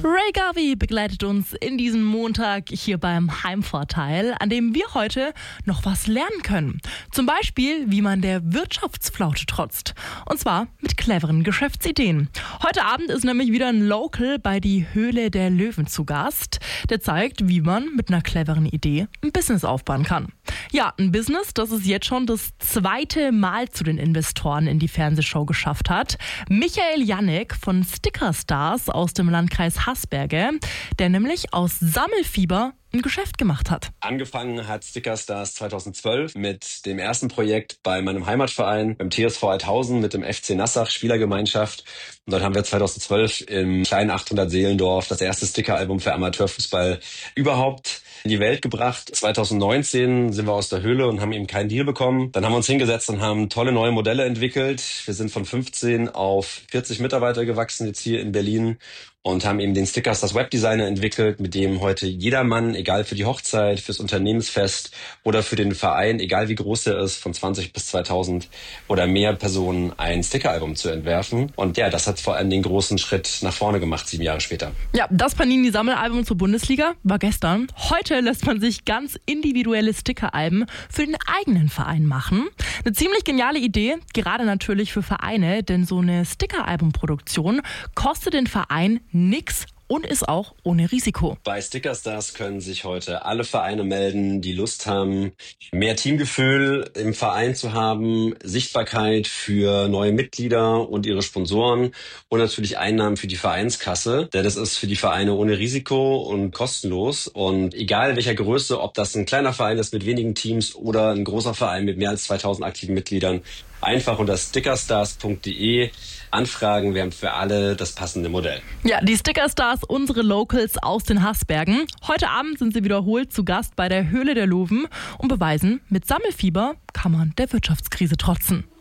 Ray Garvey begleitet uns in diesem Montag hier beim Heimvorteil, an dem wir heute noch was lernen können. Zum Beispiel, wie man der Wirtschaftsflaute trotzt. Und zwar mit cleveren Geschäftsideen. Heute Abend ist nämlich wieder ein Local bei die Höhle der Löwen zu Gast. Der zeigt, wie man mit einer cleveren Idee ein Business aufbauen kann. Ja, ein Business, das es jetzt schon das zweite Mal zu den Investoren in die Fernsehshow geschafft hat. Michael Jannek von Stickerstars aus dem Landkreis Hasberge, der nämlich aus Sammelfieber ein Geschäft gemacht hat. Angefangen hat Stickerstars 2012 mit dem ersten Projekt bei meinem Heimatverein, beim TSV Althausen mit dem FC Nassach Spielergemeinschaft. Und dort haben wir 2012 im kleinen 800-Seelendorf das erste Stickeralbum für Amateurfußball überhaupt in die Welt gebracht. 2019 sind wir aus der Höhle und haben eben keinen Deal bekommen. Dann haben wir uns hingesetzt und haben tolle neue Modelle entwickelt. Wir sind von 15 auf 40 Mitarbeiter gewachsen jetzt hier in Berlin und haben eben den Stickerstars Webdesigner entwickelt, mit dem heute jedermann, egal für die Hochzeit, fürs Unternehmensfest oder für den Verein, egal wie groß er ist, von 20 bis 2000 oder mehr Personen ein Stickeralbum zu entwerfen. Und ja, das hat vor allem den großen Schritt nach vorne gemacht, 7 Jahre später. Ja, das Panini-Sammelalbum zur Bundesliga war gestern. Heute lässt man sich ganz individuelle Stickeralben für den eigenen Verein machen. Eine ziemlich geniale Idee, gerade natürlich für Vereine, denn so eine Stickeralbumproduktion kostet den Verein nix und ist auch ohne Risiko. Bei Stickerstars können sich heute alle Vereine melden, die Lust haben, mehr Teamgefühl im Verein zu haben, Sichtbarkeit für neue Mitglieder und ihre Sponsoren und natürlich Einnahmen für die Vereinskasse. Denn das ist für die Vereine ohne Risiko und kostenlos. Und egal welcher Größe, ob das ein kleiner Verein ist mit wenigen Teams oder ein großer Verein mit mehr als 2000 aktiven Mitgliedern, einfach unter stickerstars.de anfragen. Wir haben für alle das passende Modell. Ja, die Stickerstars, unsere Locals aus den Hasbergen. Heute Abend sind sie wiederholt zu Gast bei der Höhle der Löwen und beweisen, mit Sammelfieber kann man der Wirtschaftskrise trotzen.